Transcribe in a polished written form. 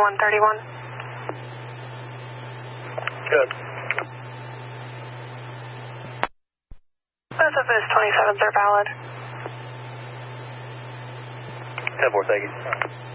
131. Good. Both of those 27s are valid. 10-4, thank you.